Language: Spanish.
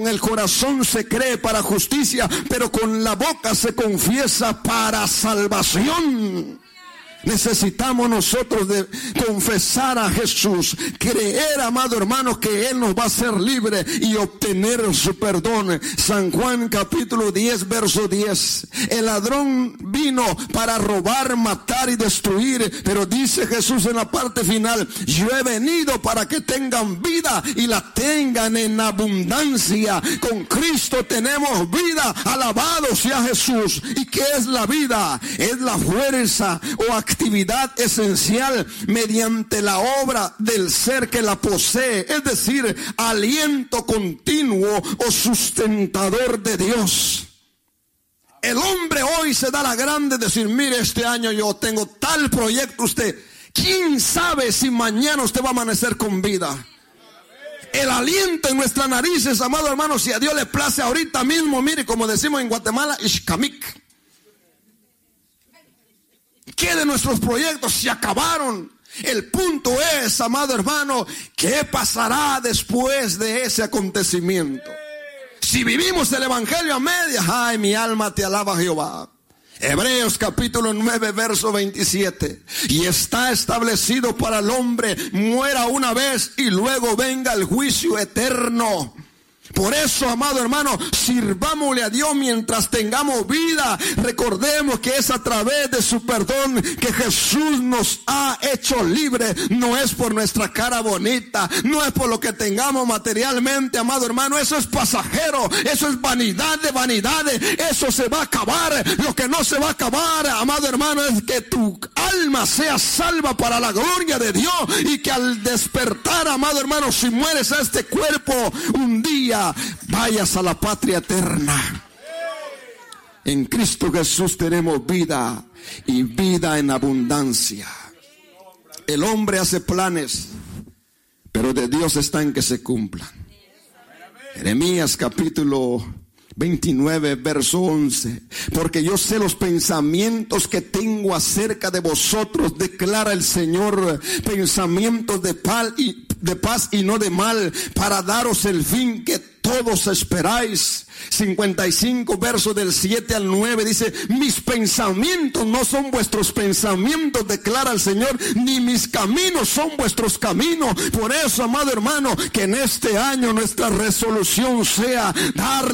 Con el corazón se cree para justicia, pero con la boca se confiesa para salvación. Necesitamos nosotros de confesar a Jesús, creer, amado hermano, que Él nos va a hacer libre y obtener su perdón. San Juan capítulo 10, verso 10. El ladrón vino para robar, matar y destruir, pero dice Jesús en la parte final: yo he venido para que tengan vida y la tengan en abundancia. Con Cristo tenemos vida. Alabado sea Jesús. ¿Y qué es la vida? Es la fuerza o actividad esencial mediante la obra del ser que la posee, es decir, aliento continuo o sustentador de Dios. El hombre hoy se da la grande de decir: mire, este año yo tengo tal proyecto. Usted, ¿quién sabe si mañana usted va a amanecer con vida? El aliento en nuestras narices, amado hermano, si a Dios le place ahorita mismo, mire, como decimos en Guatemala, ishkamik. ¿Qué de nuestros proyectos se acabaron? El punto es, amado hermano, ¿qué pasará después de ese acontecimiento? Si vivimos el evangelio a medias, ay, mi alma te alaba, Jehová. Hebreos capítulo 9, verso 27. Y está establecido para el hombre muera una vez y luego venga el juicio eterno. Por eso, amado hermano, sirvámosle a Dios mientras tengamos vida. Recordemos que es a través de su perdón que Jesús nos ha hecho libre. No es por nuestra cara bonita, no es por lo que tengamos materialmente, amado hermano. Eso es pasajero, eso es vanidad de vanidades. Eso se va a acabar. Lo que no se va a acabar, amado hermano, es que tu alma sea salva para la gloria de Dios. Y que al despertar, amado hermano, si mueres a este cuerpo, un día vayas a la patria eterna. En Cristo Jesús tenemos vida y vida en abundancia. El hombre hace planes, pero de Dios está en que se cumplan. Jeremías capítulo 29, verso 11. Porque yo sé los pensamientos que tengo acerca de vosotros, declara el Señor, pensamientos de paz y no de mal, para daros el fin que todos esperáis. 55, versos del 7 al 9 dice: mis pensamientos no son vuestros pensamientos, declara el Señor, ni mis caminos son vuestros caminos. Por eso, amado hermano, que en este año nuestra resolución sea dar